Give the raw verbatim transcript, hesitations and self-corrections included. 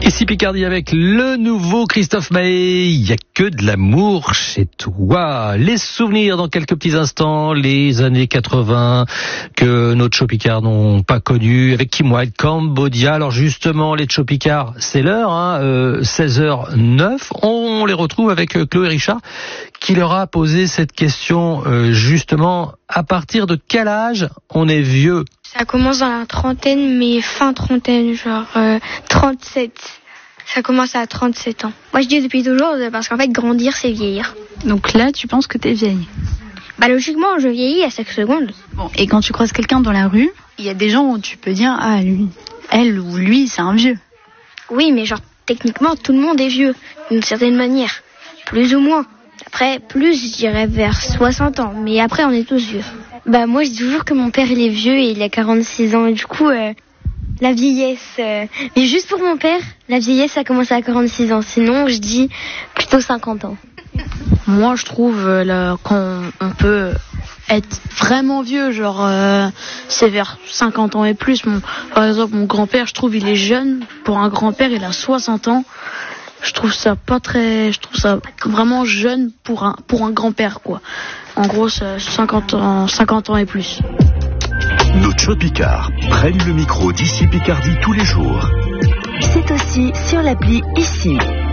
Ici Picardie avec le nouveau Christophe Maé. Il n'y a que de l'amour chez toi. Les souvenirs dans quelques petits instants, les années quatre-vingts que nos Tchopicards n'ont pas connus, avec Kim Wilde, Cambodia. Alors justement, les Tchopicards, c'est l'heure, hein, euh, seize heures neuf. On les retrouve avec euh, Chloé Richard qui leur a posé cette question euh, justement, à partir de quel âge on est vieux? Ça commence dans la trentaine, mais fin trentaine, genre euh, trente-sept. Ça commence à trente-sept ans. Moi, je dis depuis toujours, parce qu'en fait, grandir, c'est vieillir. Donc là, tu penses que t'es vieille? Bah logiquement, je vieillis à chaque seconde. Bon, et quand tu croises quelqu'un dans la rue, il y a des gens où tu peux dire, ah, lui, elle ou lui, c'est un vieux. Oui, mais genre, techniquement, tout le monde est vieux, d'une certaine manière. Plus ou moins. Après, plus, je dirais vers soixante ans. Mais après, on est tous vieux. Bah moi, je dis toujours que mon père, il est vieux et il a quarante-six ans. Et du coup, euh, la vieillesse... Euh... Mais juste pour mon père, la vieillesse, ça commence à quarante-six ans. Sinon, je dis plutôt cinquante ans. Moi, je trouve euh, là, qu'on on peut être vraiment vieux. Genre, euh, c'est vers cinquante ans et plus. Mon, par exemple, mon grand-père, je trouve, il est jeune. Pour un grand-père, il a soixante ans. Je trouve ça pas très... Je trouve ça vraiment jeune pour un, pour un grand-père, quoi. En gros, c'est cinquante ans, cinquante ans et plus. Nos Tchopicards prennent le micro d'Ici Picardie tous les jours. C'est aussi sur l'appli Ici.